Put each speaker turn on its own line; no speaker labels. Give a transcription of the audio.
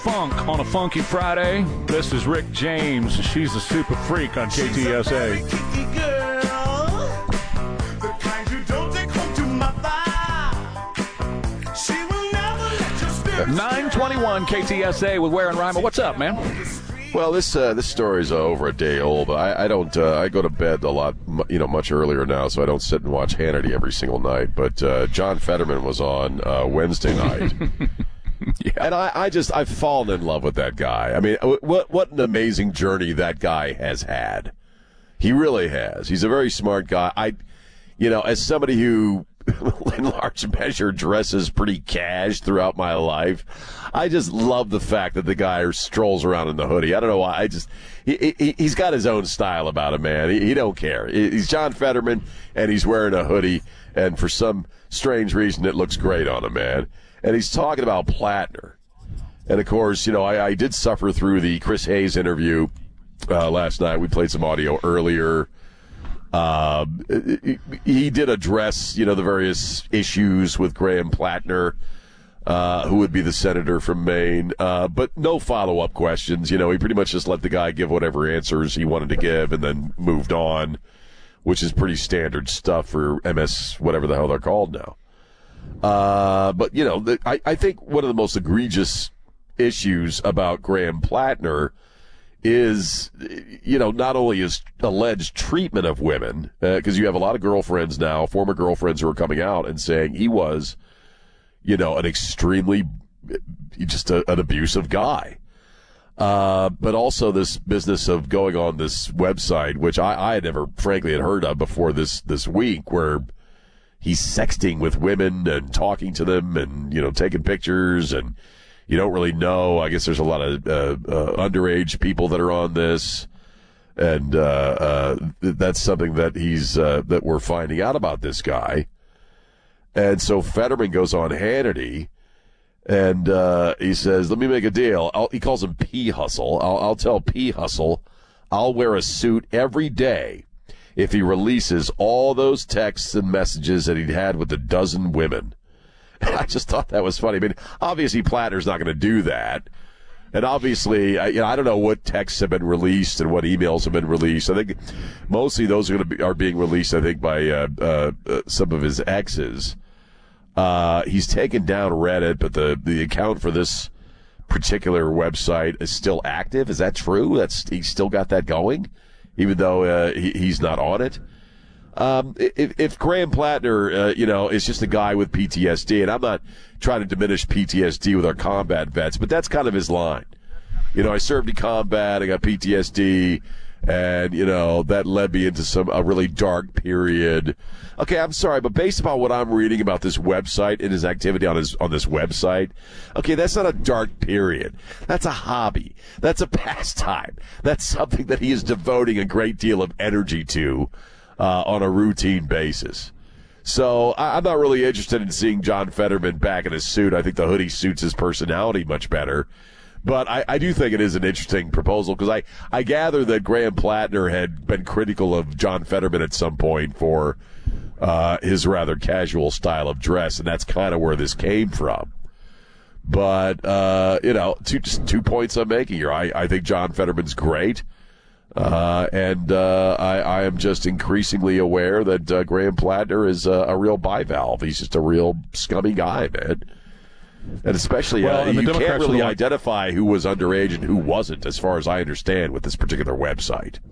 Funk on a funky Friday. This is Rick James. She's a super freak on KTSA. 921 KTSA with Ware and Reimer. What's up, man?
Well, this story is over a day old. I don't. I go to bed a lot, much earlier now, so I don't sit and watch Hannity every single night. But John Fetterman was on Wednesday night. Yeah. And I've fallen in love with that guy. I mean, what an amazing journey that guy has had. He really has. He's a very smart guy. As somebody who, in large measure, dresses pretty cash throughout my life, I just love the fact that the guy strolls around in the hoodie. I don't know why. He's got his own style about him, man. He don't care. He's John Fetterman, and he's wearing a hoodie, and for some strange reason, it looks great on him, man. And he's talking about Plattner. And, of course, I did suffer through the Chris Hayes interview last night. We played some audio earlier. He did address, the various issues with Graham Plattner, who would be the senator from Maine, but no follow-up questions. He pretty much just let the guy give whatever answers he wanted to give and then moved on, which is pretty standard stuff for MS, whatever the hell they're called now. But, I think one of the most egregious issues about Graham Plattner is, not only his alleged treatment of women, because you have a lot of girlfriends now, former girlfriends who are coming out and saying he was, an extremely, just an abusive guy. But also this business of going on this website, which I had never, frankly, had heard of before this week, where he's sexting with women and talking to them and, taking pictures, and you don't really know. I guess there's a lot of underage people that are on this, and that's something that that we're finding out about this guy. And so Fetterman goes on Hannity, and he says, "Let me make a deal." He calls him P. Hustle. I'll tell P. Hustle I'll wear a suit every day if he releases all those texts and messages that he'd had with a dozen women. I just thought that was funny. I mean, obviously Plattner's not going to do that. And obviously, I don't know what texts have been released and what emails have been released. I think mostly those are being released, I think, by some of his exes. He's taken down Reddit, but the account for this particular website is still active. Is that true? He's still got that going, even though he's not on it? If Graham Plattner, is just a guy with PTSD, and I'm not trying to diminish PTSD with our combat vets, but that's kind of his line. I served in combat, I got PTSD, and, that led me into a really dark period. Okay, I'm sorry, but based upon what I'm reading about this website and his activity on this website, okay, that's not a dark period. That's a hobby. That's a pastime. That's something that he is devoting a great deal of energy to on a routine basis. So I'm not really interested in seeing John Fetterman back in his suit. I think the hoodie suits his personality much better. But I do think it is an interesting proposal, because I gather that Graham Plattner had been critical of John Fetterman at some point for his rather casual style of dress, and that's kind of where this came from. But, just 2 points I'm making here. I think John Fetterman's great. And I am just increasingly aware that Graham Plattner is a real bivalve. He's just a real scummy guy, man. And especially, you can't really identify who was underage and who wasn't, as far as I understand, with this particular website.